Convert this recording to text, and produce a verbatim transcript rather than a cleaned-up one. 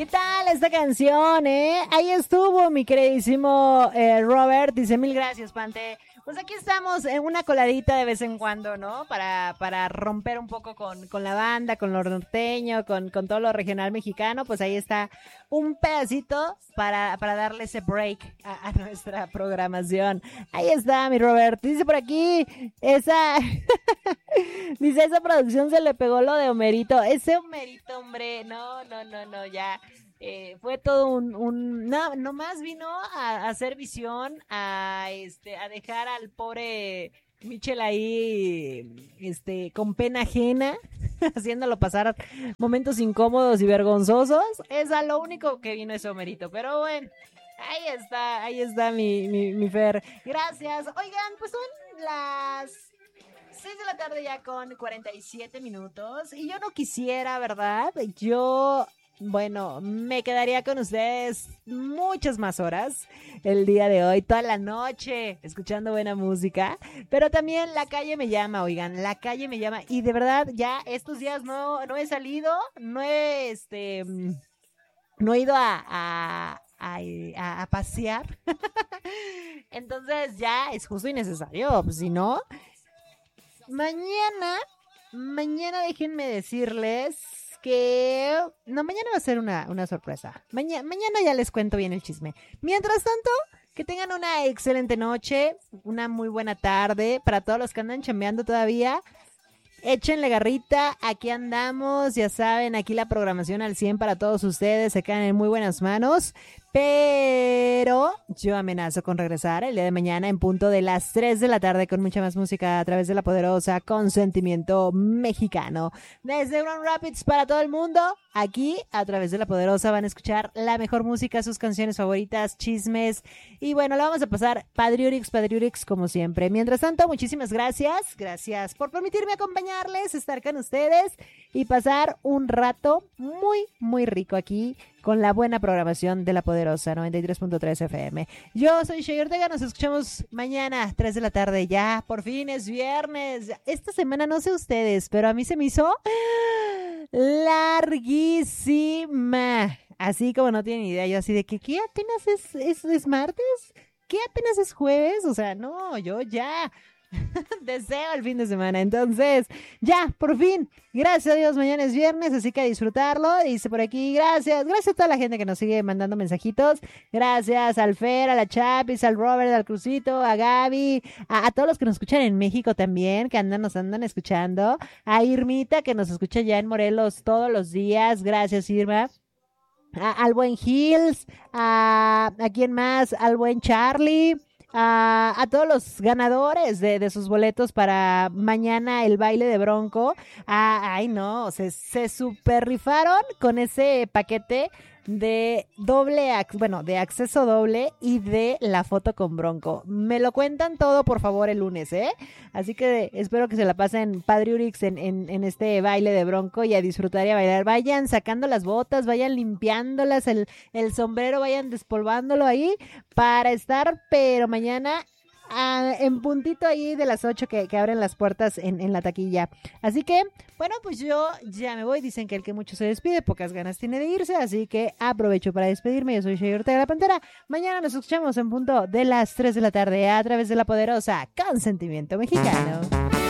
¿Qué tal esta canción, eh? Ahí estuvo mi queridísimo eh, Robert. Dice, mil gracias, Pante. Pues aquí estamos en una coladita de vez en cuando, ¿no? Para, para romper un poco con, con la banda, con lo norteño, con, con todo lo regional mexicano. Pues ahí está un pedacito para, para darle ese break a, a nuestra programación. Ahí está, mi Robert. Dice por aquí, esa... Dice, esa producción se le pegó lo de Homerito. Ese Homerito, hombre, no, no, no, no, ya... Eh, fue todo un, un no, nomás vino a, a hacer visión, a este, a dejar al pobre Michel ahí, este, con pena ajena, haciéndolo pasar momentos incómodos y vergonzosos. Es a lo único que vino ese Homerito, pero bueno, ahí está, ahí está mi, mi, mi Fer. Gracias. Oigan, pues son las seis de la tarde ya con cuarenta y siete minutos y yo no quisiera, ¿verdad? Yo... Bueno, me quedaría con ustedes muchas más horas el día de hoy, toda la noche, escuchando buena música, pero también la calle me llama, oigan, la calle me llama y de verdad ya estos días no, no he salido, no he, este, no he ido a, a, a, a pasear, entonces ya es justo y necesario, pues si no, mañana, mañana déjenme decirles... que no, mañana va a ser una, una sorpresa. Maña, mañana ya les cuento bien el chisme. Mientras tanto, que tengan una excelente noche, una muy buena tarde. Para todos los que andan chambeando todavía, échenle garrita, aquí andamos, ya saben, aquí la programación al cien para todos ustedes, se quedan en muy buenas manos. Pero yo amenazo con regresar el día de mañana en punto de las tres de la tarde con mucha más música a través de La Poderosa con sentimiento mexicano. Desde Grand Rapids para todo el mundo, aquí a través de La Poderosa van a escuchar la mejor música, sus canciones favoritas, chismes y bueno, la vamos a pasar Padriurix, Padriurix como siempre. Mientras tanto, muchísimas gracias, gracias por permitirme acompañarles, estar con ustedes y pasar un rato muy, muy rico aquí con la buena programación de La Poderosa noventa y tres punto tres F M. Yo soy Shay Ortega, nos escuchamos mañana, tres de la tarde, ya, por fin es viernes. Esta semana no sé ustedes, pero a mí se me hizo larguísima. Así como no tienen idea, yo así de que, ¿qué apenas es, es, es martes? ¿Qué apenas es jueves? O sea, no, yo ya... deseo el fin de semana, entonces ya, por fin, gracias a Dios, mañana es viernes, así que a disfrutarlo. Dice por aquí, gracias, gracias a toda la gente que nos sigue mandando mensajitos, gracias al Fer, a la Chapis, al Robert, al Crucito, a Gaby, a, a todos los que nos escuchan en México también, que andan, nos andan escuchando, a Irmita que nos escucha ya en Morelos todos los días, gracias Irma. A, al buen Hills, a, a quién más, al buen Charlie, A, a todos los ganadores de, de sus boletos para mañana el baile de Bronco. Ah, ay no, se, se super rifaron con ese paquete de doble, bueno, de acceso doble y de la foto con Bronco. Me lo cuentan todo, por favor, el lunes, ¿eh? Así que espero que se la pasen Padriurix en, en, en este baile de Bronco y a disfrutar y a bailar. Vayan sacando las botas, vayan limpiándolas, el, el sombrero, vayan despolvándolo ahí para estar, pero mañana... Ah, en puntito ahí de las ocho que, que abren las puertas en, en la taquilla. Así que, bueno, pues yo ya me voy. Dicen que el que mucho se despide, pocas ganas tiene de irse. Así que aprovecho para despedirme. Yo soy Shay Ortega la Pantera. Mañana nos escuchamos en punto de las tres de la tarde a través de La Poderosa con sentimiento mexicano.